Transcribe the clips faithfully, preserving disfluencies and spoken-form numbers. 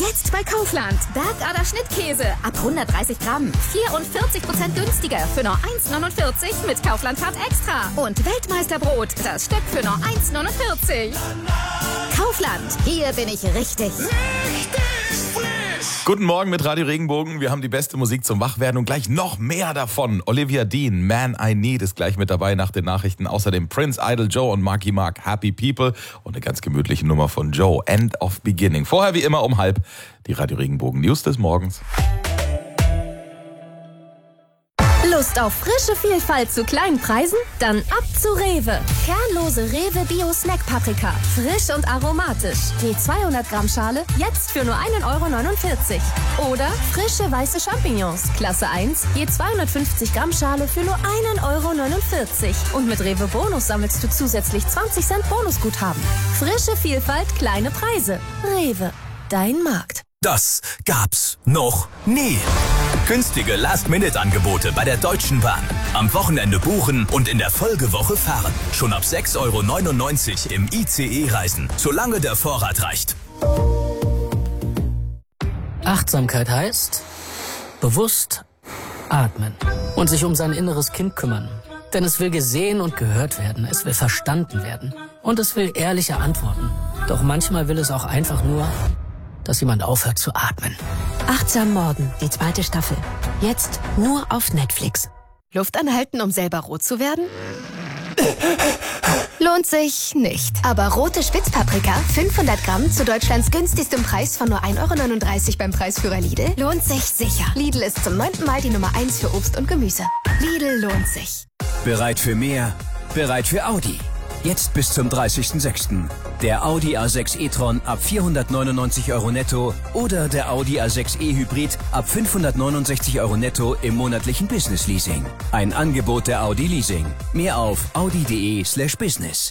Jetzt bei Kaufland. Bergader Schnittkäse ab hundertdreißig Gramm. vierundvierzig Prozent günstiger für nur eins neunundvierzig mit Kaufland Card Extra. Und Weltmeisterbrot, das Stück für nur eins neunundvierzig. Kaufland, hier bin ich richtig. Richtig frisch. Guten Morgen mit Radio Regenbogen. Wir haben die beste Musik zum Wachwerden und gleich noch mehr davon. Olivia Dean, Man I Need, ist gleich mit dabei nach den Nachrichten. Außerdem Prince, Idol, Joe und Marky Mark, Happy People. Und eine ganz gemütliche Nummer von Joe, End of Beginning. Vorher wie immer um halb die Radio Regenbogen News des Morgens. Lust auf frische Vielfalt zu kleinen Preisen? Dann ab zu Rewe. Kernlose Rewe Bio Snack Paprika. Frisch und aromatisch. Je zweihundert Gramm Schale jetzt für nur ein Euro neunundvierzig. Oder frische weiße Champignons. Klasse eins. Je zweihundertfünfzig Gramm Schale für nur ein Euro neunundvierzig. Und mit Rewe Bonus sammelst du zusätzlich zwanzig Cent Bonusguthaben. Frische Vielfalt, kleine Preise. Rewe. Dein Markt. Das gab's noch nie. Günstige Last-Minute-Angebote bei der Deutschen Bahn. Am Wochenende buchen und in der Folgewoche fahren. Schon ab sechs Euro neunundneunzig im I C E reisen, solange der Vorrat reicht. Achtsamkeit heißt bewusst atmen und sich um sein inneres Kind kümmern. Denn es will gesehen und gehört werden, es will verstanden werden und es will ehrliche Antworten. Doch manchmal will es auch einfach nur, dass jemand aufhört zu atmen. Achtsam Morden, die zweite Staffel. Jetzt nur auf Netflix. Luft anhalten, um selber rot zu werden? Lohnt sich nicht. Aber rote Spitzpaprika, fünfhundert Gramm, zu Deutschlands günstigstem Preis von nur ein Euro neununddreißig beim Preisführer Lidl, lohnt sich sicher. Lidl ist zum neunten Mal die Nummer eins für Obst und Gemüse. Lidl lohnt sich. Bereit für mehr? Bereit für Audi? Jetzt bis zum dreißigsten sechsten Der Audi A sechs e-tron ab vierhundertneunundneunzig Euro netto oder der Audi A sechs e Hybrid ab fünfhundertneunundsechzig Euro netto im monatlichen Business Leasing. Ein Angebot der Audi Leasing. Mehr auf audi.de slash business.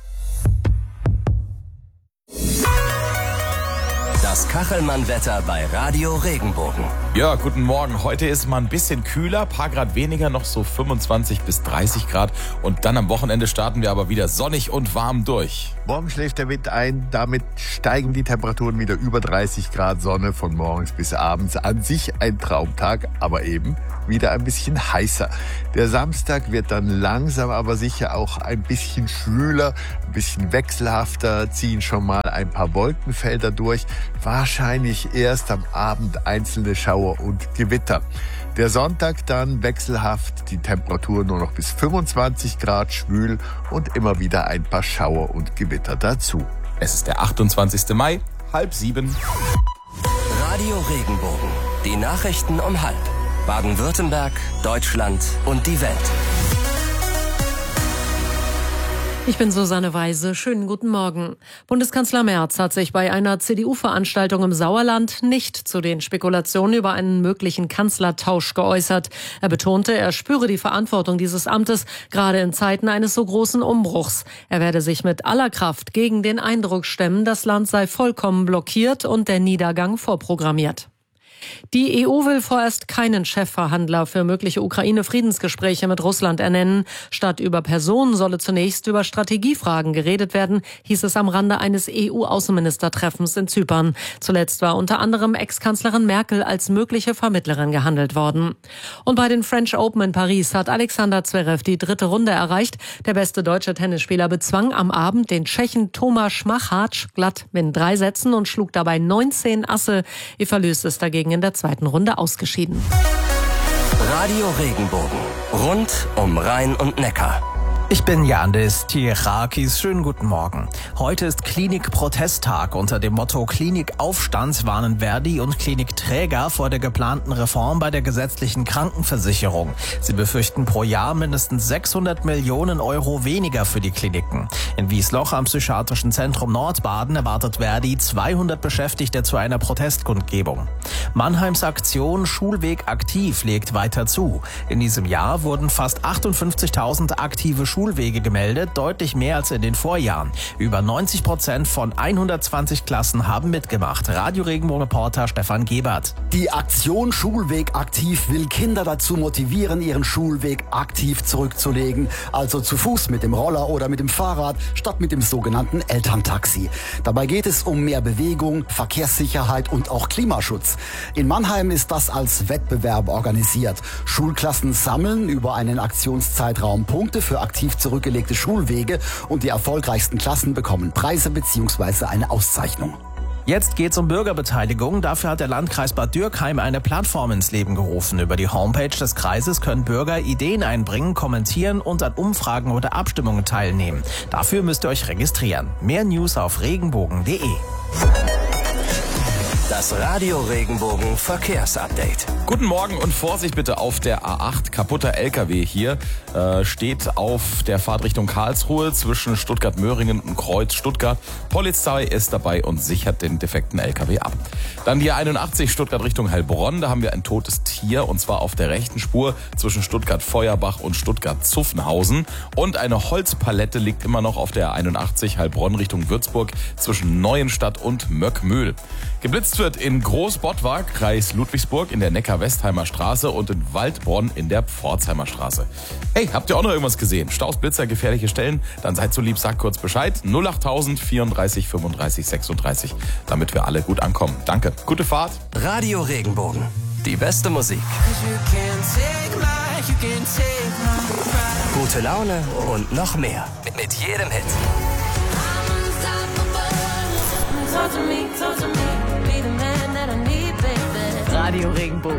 Das Kachelmann-Wetter bei Radio Regenbogen. Ja, guten Morgen. Heute ist mal ein bisschen kühler, paar Grad weniger, noch so fünfundzwanzig bis dreißig Grad. Und dann am Wochenende starten wir aber wieder sonnig und warm durch. Morgen schläft der Wind ein, damit steigen die Temperaturen wieder über dreißig Grad, Sonne von morgens bis abends. An sich ein Traumtag, aber eben wieder ein bisschen heißer. Der Samstag wird dann langsam aber sicher auch ein bisschen schwüler, ein bisschen wechselhafter, ziehen schon mal ein paar Wolkenfelder durch. Wahrscheinlich erst am Abend einzelne Schauer und Gewitter. Der Sonntag dann wechselhaft, die Temperatur nur noch bis fünfundzwanzig Grad, schwül und immer wieder ein paar Schauer und Gewitter dazu. Es ist der achtundzwanzigste Mai, halb sieben. Radio Regenbogen. Die Nachrichten um halb. Baden-Württemberg, Deutschland und die Welt. Ich bin Susanne Weise. Schönen guten Morgen. Bundeskanzler Merz hat sich bei einer C D U-Veranstaltung im Sauerland nicht zu den Spekulationen über einen möglichen Kanzlertausch geäußert. Er betonte, er spüre die Verantwortung dieses Amtes, gerade in Zeiten eines so großen Umbruchs. Er werde sich mit aller Kraft gegen den Eindruck stemmen, das Land sei vollkommen blockiert und der Niedergang vorprogrammiert. Die E U will vorerst keinen Chefverhandler für mögliche Ukraine-Friedensgespräche mit Russland ernennen. Statt über Personen solle zunächst über Strategiefragen geredet werden, hieß es am Rande eines E U-Außenministertreffens in Zypern. Zuletzt war unter anderem Ex-Kanzlerin Merkel als mögliche Vermittlerin gehandelt worden. Und bei den French Open in Paris hat Alexander Zverev die dritte Runde erreicht. Der beste deutsche Tennisspieler bezwang am Abend den Tschechen Tomáš Macháč glatt in drei Sätzen und schlug dabei neunzehn Asse. Eva Lüß ist dagegen in der zweiten Runde ausgeschieden. Radio Regenbogen. Rund um Rhein und Neckar. Ich bin Yandis Tirakis. Schönen guten Morgen. Heute ist Klinik-Protesttag. Unter dem Motto Klinikaufstand warnen Verdi und Klinikträger vor der geplanten Reform bei der gesetzlichen Krankenversicherung. Sie befürchten pro Jahr mindestens sechshundert Millionen Euro weniger für die Kliniken. In Wiesloch am Psychiatrischen Zentrum Nordbaden erwartet Verdi zweihundert Beschäftigte zu einer Protestkundgebung. Mannheims Aktion Schulweg aktiv legt weiter zu. In diesem Jahr wurden fast achtundfünfzigtausend aktive Schulwege gemeldet, deutlich mehr als in den Vorjahren. Über neunzig Prozent von hundertzwanzig Klassen haben mitgemacht. Radio Regenbogen-Reporter Stefan Gebert. Die Aktion Schulweg aktiv will Kinder dazu motivieren, ihren Schulweg aktiv zurückzulegen. Also zu Fuß, mit dem Roller oder mit dem Fahrrad, statt mit dem sogenannten Elterntaxi. Dabei geht es um mehr Bewegung, Verkehrssicherheit und auch Klimaschutz. In Mannheim ist das als Wettbewerb organisiert. Schulklassen sammeln über einen Aktionszeitraum Punkte für aktiv zurückgelegte Schulwege und die erfolgreichsten Klassen bekommen Preise bzw. eine Auszeichnung. Jetzt geht's um Bürgerbeteiligung. Dafür hat der Landkreis Bad Dürkheim eine Plattform ins Leben gerufen. Über die Homepage des Kreises können Bürger Ideen einbringen, kommentieren und an Umfragen oder Abstimmungen teilnehmen. Dafür müsst ihr euch registrieren. Mehr News auf regenbogen punkt de. Das Radio Regenbogen Verkehrsupdate. Guten Morgen und Vorsicht bitte auf der A acht. Kaputter L K W hier äh, steht auf der Fahrt Richtung Karlsruhe zwischen Stuttgart-Möhringen und Kreuz Stuttgart. Polizei ist dabei und sichert den defekten L K W ab. Dann die A einundachtzig Stuttgart Richtung Heilbronn. Da haben wir ein totes Tier und zwar auf der rechten Spur zwischen Stuttgart-Feuerbach und Stuttgart-Zuffenhausen. Und eine Holzpalette liegt immer noch auf der A einundachtzig Heilbronn Richtung Würzburg zwischen Neuenstadt und Möckmühl. Geblitzt wird in Großbottwar, Kreis Ludwigsburg, in der Neckar-Westheimer Straße und in Waldbronn in der Pforzheimer Straße. Hey, habt ihr auch noch irgendwas gesehen? Staus, Blitzer, gefährliche Stellen? Dann seid so lieb, sagt kurz Bescheid. null achttausend vierunddreißig fünfunddreißig sechsunddreißig, damit wir alle gut ankommen. Danke. Gute Fahrt. Radio Regenbogen. Die beste Musik. Gute Laune und noch mehr. Mit jedem Hit. Radio Regenbogen.